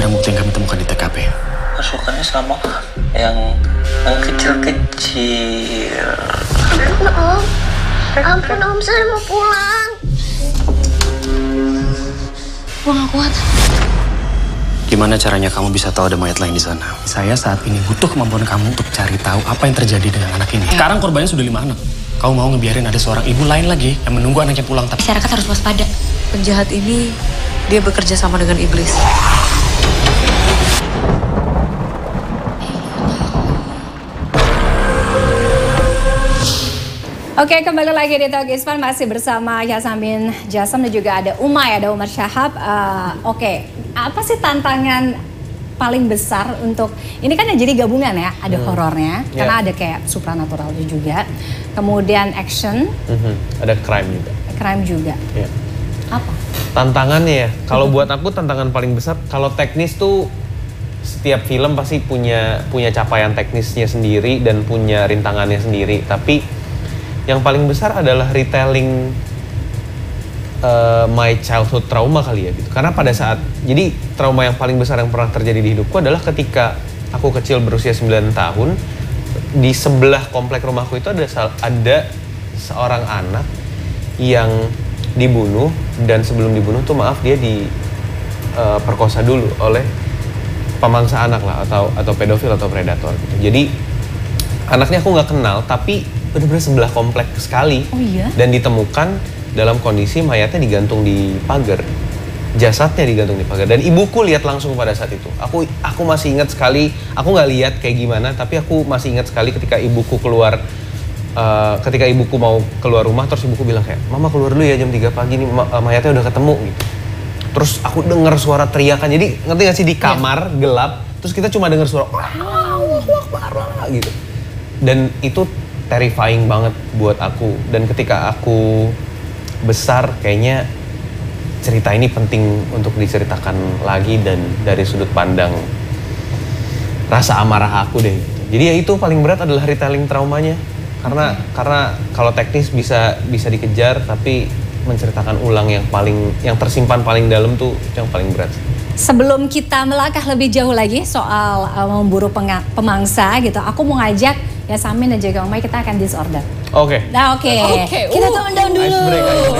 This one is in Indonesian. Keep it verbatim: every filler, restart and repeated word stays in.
barang bukti yang kami temukan di T K P? Pasukannya sama yang yang kecil-kecil. Ampun om, ampun om, saya mau pulang. Gue gak kuat. Gimana caranya kamu bisa tahu ada mayat lain di sana? Saya saat ini butuh kemampuan kamu untuk cari tahu apa yang terjadi dengan anak ini. Sekarang korbannya sudah lima anak. Kamu mau ngebiarin ada seorang ibu lain lagi yang menunggu anaknya pulang? Tapi Masyarakat harus waspada. Penjahat ini, dia bekerja sama dengan iblis. Oke, kembali lagi di Talk Is Fun, masih bersama Yasamin Jasam dan juga ada Umay, ada Umar Syahab. Uh, Oke, apa sih tantangan paling besar untuk, ini kan jadi gabungan ya, ada hmm. horornya, yeah. karena ada kayak supranaturalnya juga, kemudian action, mm-hmm. ada crime juga. Crime juga. Yeah. Apa? Tantangannya ya, kalau buat aku tantangan paling besar, kalau teknis tuh setiap film pasti punya punya capaian teknisnya sendiri dan punya rintangannya sendiri, tapi yang paling besar adalah retelling uh, my childhood trauma kali ya gitu. Karena pada saat, jadi trauma yang paling besar yang pernah terjadi di hidupku adalah ketika aku kecil berusia sembilan tahun, di sebelah komplek rumahku itu ada ada seorang anak yang dibunuh, dan sebelum dibunuh tuh maaf dia diperkosa uh, dulu oleh pemangsa anak lah, atau atau pedofil atau predator gitu. Jadi anaknya aku nggak kenal, tapi benar-benar sebelah komplek sekali. Oh iya? Dan ditemukan dalam kondisi mayatnya digantung di pagar, jasadnya digantung di pagar. Dan ibuku lihat langsung pada saat itu. Aku aku masih ingat sekali. Aku nggak lihat kayak gimana, tapi aku masih ingat sekali ketika ibuku keluar. Uh, ketika ibuku mau keluar rumah, terus ibuku bilang kayak, "Mama keluar dulu ya jam tiga pagi nih, mayatnya udah ketemu." Gitu. Terus aku dengar suara teriakan. Jadi ngerti nggak sih, di kamar yeah. gelap, terus kita cuma dengar suara Allahu Akbar gitu. Dan itu terrifying banget buat aku. Dan ketika aku besar, kayaknya cerita ini penting untuk diceritakan lagi dan dari sudut pandang rasa amarah aku deh. Jadi ya itu paling berat adalah retelling traumanya. Karena hmm. karena kalau teknis bisa bisa dikejar, tapi menceritakan ulang yang paling yang tersimpan paling dalam tuh yang paling berat. Sebelum kita melangkah lebih jauh lagi soal uh, memburu penga- pemangsa gitu, aku mau ngajak Yasamin dan juga Umay, kita akan disorder. Oke. Okay. Nah oke, okay. okay. kita uh, tone down dulu.